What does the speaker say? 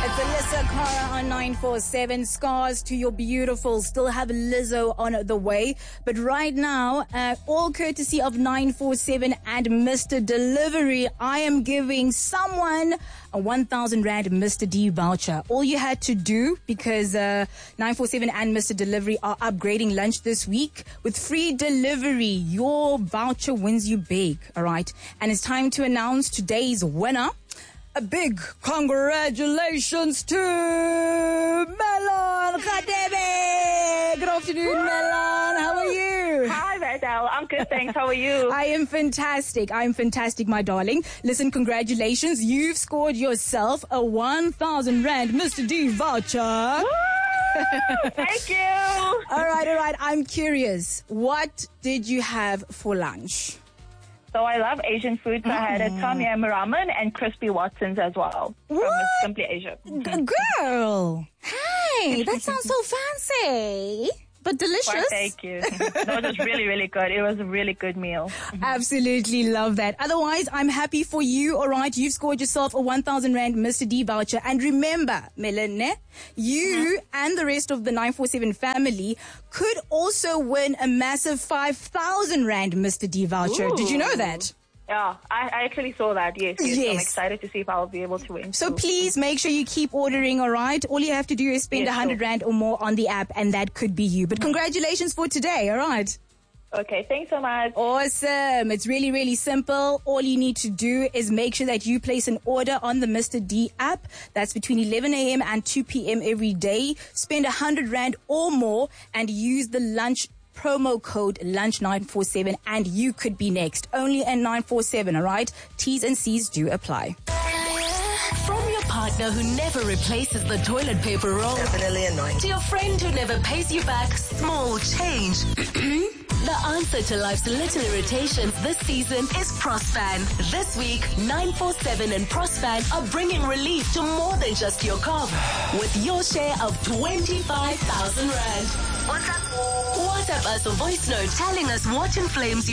It's Alyssa Cara on 947. Scars to your beautiful. Still have Lizzo on the way. But right now, all courtesy of 947 and Mr. Delivery, I am giving someone a 1,000 Rand Mr. D voucher. All you had to do, because 947 and Mr. Delivery are upgrading lunch this week with free delivery. Your voucher wins you big, all right? And it's time to announce today's winner. A big congratulations to Melon Khadebe. Good afternoon, Melon. How are you? Hi, Adele. I'm good, thanks. How are you? I am fantastic, my darling. Listen, congratulations. You've scored yourself a 1,000 Rand Mr. D voucher. Thank you. All right. I'm curious. What did you have for lunch? So I love Asian food, so I had a Tom Yam ramen and crispy Watsons as well. What? From Simply Asia. Girl, hey, that sounds so fancy. But delicious. Well, thank you. No, it was really, really good. It was a really good meal. Absolutely love that. Otherwise, I'm happy for you. All right, you've scored yourself a 1,000 Rand Mr. D voucher. And remember, Melanie, you and the rest of the 947 family could also win a massive 5,000 Rand Mr. D voucher. Ooh. Did you know that? Yeah, I actually saw that, yes. Yes. I'm excited to see if I'll be able to win. So please make sure you keep ordering, all right? All you have to do is spend 100 Rand or more on the app, and that could be you. But congratulations for today, all right? Okay, thanks so much. Awesome. It's really, really simple. All you need to do is make sure that you place an order on the Mr. D app. That's between 11 a.m. and 2 p.m. every day. Spend 100 Rand or more and use the lunch promo code lunch947 and you could be next. Only at 947, all right? T's and C's do apply. From your partner who never replaces the toilet paper roll, Definitely annoying, to your friend who never pays you back small change. The answer to life's little irritations this season is Prospan. This week, 947 and Prospan are bringing relief to more than just your car with your share of 25,000 Rand. WhatsApp us a voice note telling us what inflames you.